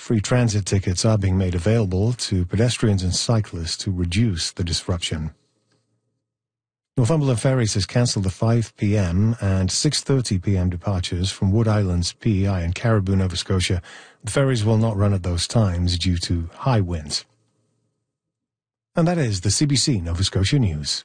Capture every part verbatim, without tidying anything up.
free transit tickets are being made available to pedestrians and cyclists to reduce the disruption. Northumberland Ferries has cancelled the five p.m. and six thirty p.m. departures from Wood Islands, P E I and Caribou, Nova Scotia. The ferries will not run at those times due to high winds. And that is the C B C Nova Scotia News.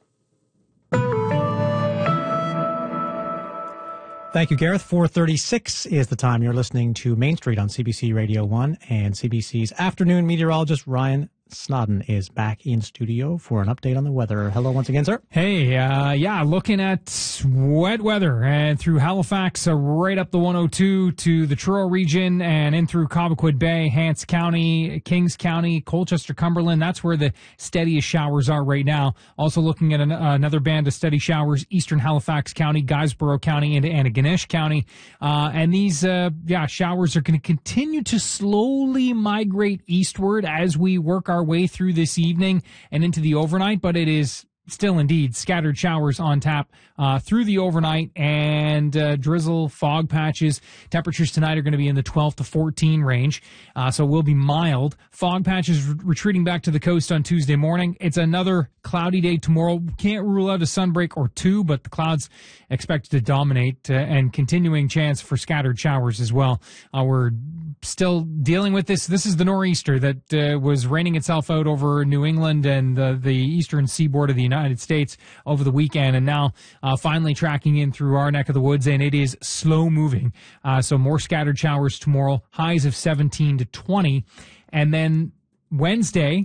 Thank you, Gareth. four thirty-six is the time. You're listening to Main Street on C B C Radio one, and C B C's afternoon meteorologist Ryan Snodden is back in studio for an update on the weather. Hello once again, sir. Hey, uh, yeah, looking at wet weather and through Halifax, uh, right up the one oh two to the Truro region and in through Cobequid Bay, Hants County, Kings County, Colchester, Cumberland. That's where the steadiest showers are right now. Also looking at an, uh, another band of steady showers, eastern Halifax County, Guysborough County, into Antigonish County. Uh, and these, uh, yeah, showers are going to continue to slowly migrate eastward as we work our way through this evening and into the overnight, but it is still indeed scattered showers on tap uh, through the overnight and uh, drizzle, fog patches. Temperatures tonight are going to be in the twelve to fourteen range, uh, so it will be mild. Fog patches re- retreating back to the coast on Tuesday morning. It's another cloudy day tomorrow. Can't rule out a sunbreak or two, but the clouds expected to dominate uh, and continuing chance for scattered showers as well. Uh, we're still dealing with this. This is the nor'easter that uh, was raining itself out over New England and uh, the eastern seaboard of the United States over the weekend, and now uh, finally tracking in through our neck of the woods, and it is slow moving. Uh, so more scattered showers tomorrow, highs of seventeen to twenty, and then Wednesday,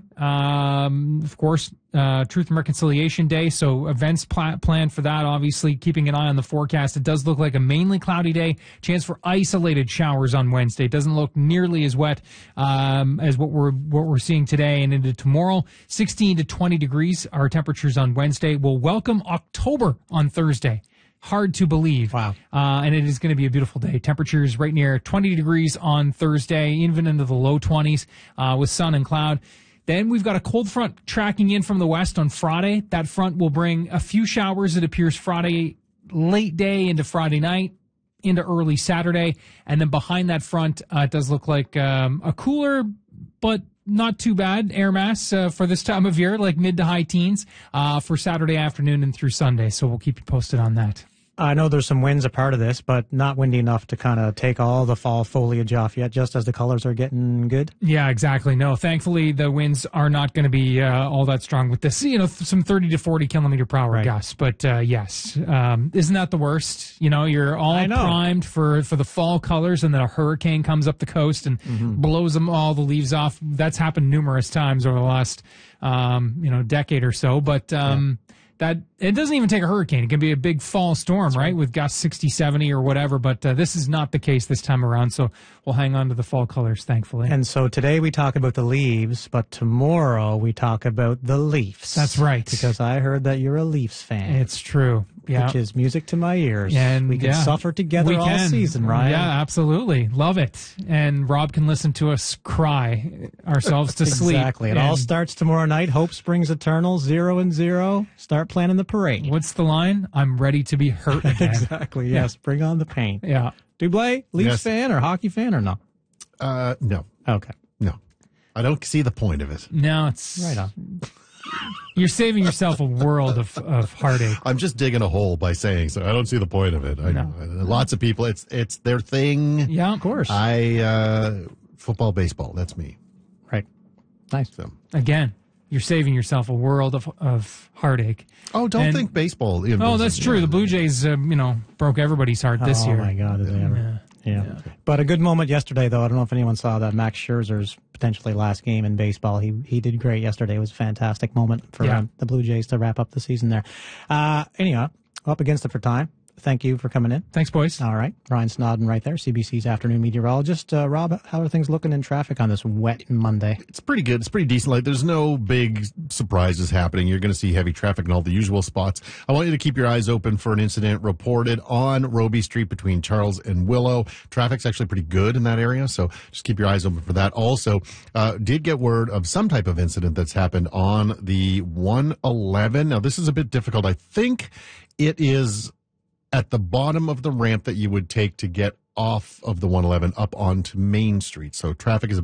um, of course, uh, Truth and Reconciliation Day, so events pl- planned for that, obviously, keeping an eye on the forecast. It does look like a mainly cloudy day, chance for isolated showers on Wednesday. It doesn't look nearly as wet um, as what we're what we're seeing today and into tomorrow. sixteen to twenty degrees, our temperatures on Wednesday. We'll welcome October on Thursday. Hard to believe. Wow. Uh, and it is going to be a beautiful day. Temperatures right near twenty degrees on Thursday, even into the low twenties uh, with sun and cloud. Then we've got a cold front tracking in from the west on Friday. That front will bring a few showers, it appears, Friday late day into Friday night, into early Saturday. And then behind that front, uh, it does look like um, a cooler but not too bad air mass uh, for this time of year, like mid to high teens uh, for Saturday afternoon and through Sunday. So we'll keep you posted on that. I know there's some winds a part of this, but not windy enough to kind of take all the fall foliage off yet, just as the colors are getting good. Yeah, exactly. No, thankfully the winds are not going to be uh, all that strong with this. You know, th- some thirty to forty kilometer per hour Right. gusts. But uh, yes, um, isn't that the worst? You know, you're all primed for, for the fall colors, and then a hurricane comes up the coast and Mm-hmm. blows them all the leaves off. That's happened numerous times over the last um, you know decade or so. But um, yeah. That it doesn't even take a hurricane. It can be a big fall storm, right, with gusts sixty, seventy or whatever. But uh, this is not the case this time around. So we'll hang on to the fall colors, thankfully. And so today we talk about the leaves, but tomorrow we talk about the Leafs. That's right. Because I heard that you're a Leafs fan. It's true. Yeah. Which is music to my ears. And we can yeah, suffer together we all can. season, Ryan. Yeah, absolutely. Love it. And Rob can listen to us cry ourselves to sleep. Exactly. It and all starts tomorrow night. Hope springs eternal, zero and zero. Start planning the parade. What's the line? I'm ready to be hurt again. Exactly. Yes. Yeah. Bring on the pain. Yeah. Dublé, Leafs Yes. fan or hockey fan or no? Uh, no, Okay. no. I don't see the point of it. No, it's Right on. You're saving yourself a world of, of heartache. I'm just digging a hole by saying so. I don't see the point of it. I, No. Lots of people, it's it's their thing. Yeah, of course. I uh, football, baseball. That's me. Right. Nice. So. Again, you're saving yourself a world of of heartache. Oh, don't And- think baseball. You know, Oh, that's true. The Blue Jays, uh, you know, broke everybody's heart this oh year. my God, did they ever? Yeah. Yeah. But a good moment yesterday, though. I don't know if anyone saw that Max Scherzer's potentially last game in baseball. He he did great yesterday. It was a fantastic moment for Yeah. um, the Blue Jays to wrap up the season there. Uh, anyhow, up against it for time. Thank you for coming in. Thanks, boys. All right. Ryan Snodden right there, C B C's afternoon meteorologist. Uh, Rob, how are things looking in traffic on this wet Monday? It's pretty good. It's pretty decent. Like, there's no big surprises happening. You're going to see heavy traffic in all the usual spots. I want you to keep your eyes open for an incident reported on Roby Street between Charles and Willow. Traffic's actually pretty good in that area, so just keep your eyes open for that. Also, uh, did get word of some type of incident that's happened on the one eleven. Now, this is a bit difficult. I think it is at the bottom of the ramp that you would take to get off of the one eleven up onto Main Street. So traffic is a